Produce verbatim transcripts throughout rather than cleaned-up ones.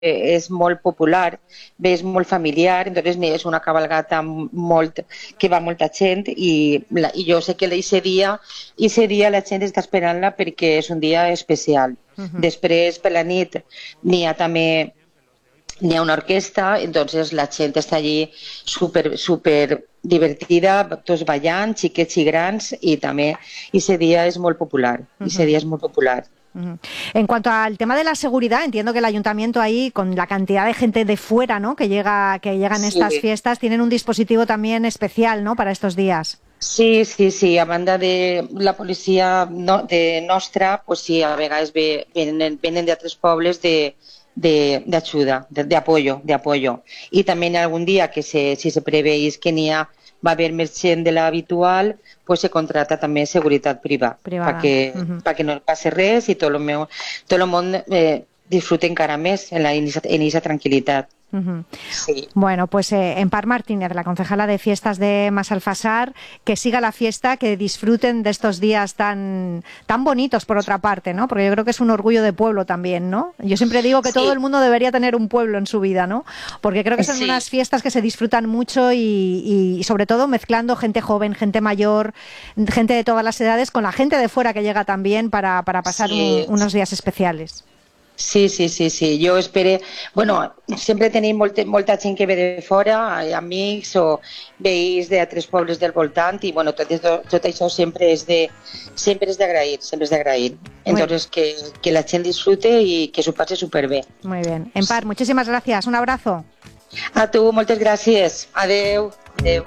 és molt popular, bé, és molt familiar, entonces és una cabalgata molt, que va molta gent i, la, i jo sé que aquest dia, aquest dia la gent està esperant-la perquè és un dia especial. Uh-huh. Després, per la nit, n'hi ha també n'hi ha una orquestra, entonces la gent està allí super, super divertida, tots ballant, xiquets i grans, i també aquest dia és molt popular, aquest uh-huh. dia és molt popular. Uh-huh. En cuanto al tema de la seguridad, entiendo que el ayuntamiento ahí, con la cantidad de gente de fuera, ¿no?, que llega, que llegan a Sí. estas fiestas, tienen un dispositivo también especial, ¿no?, para estos días. Sí, sí, sí, a banda de la policia no, de nostra, pues sí, a vegades ve, venen, venen d'altres pobles de de, de ayuda, de, de apoyo, de apoyo. Y también algún día que se, si se preveis que n'hi ha, va a haver més gent de l'habitual, pues se contrata també seguretat privada, Privada. perquè Uh-huh. pa que no passi res i tot el, meu, tot el món eh, disfrute encara més en aquesta tranquil·litat. Uh-huh. Sí. Bueno, pues eh, Empar Martínez, la concejala de fiestas de Massalfassar, que siga la fiesta, que disfruten de estos días tan, tan bonitos por otra parte, ¿no? Porque yo creo que es un orgullo de pueblo también, ¿no? Yo siempre digo que Sí. todo el mundo debería tener un pueblo en su vida, ¿no? Porque creo que son Sí. unas fiestas que se disfrutan mucho y, y, y sobre todo mezclando gente joven, gente mayor, gente de todas las edades, con la gente de fuera que llega también para, para pasar Sí. un, unos días especiales. Sí, sí, sí, sí. Jo espero... Bueno, sempre tenim molta, molta gent que ve de fora, amics o veïns d'altres pobles del voltant i bueno, tot, tot això sempre és de sempre és d'agrair, sempre és d'agrair. Entonces que, que la gent disfrute i que s'ho passi superbé. Muy bien. Empar, muchísimas gracias. Un abrazo. A tu, moltes gràcies. Adeu. Adeu.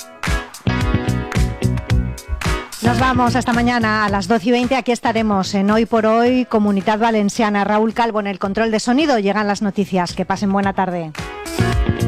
Nos vamos hasta mañana a las doce y veinte. Aquí estaremos en Hoy por Hoy, Comunidad Valenciana. Raúl Calvo en el control de sonido. Llegan las noticias. Que pasen buena tarde.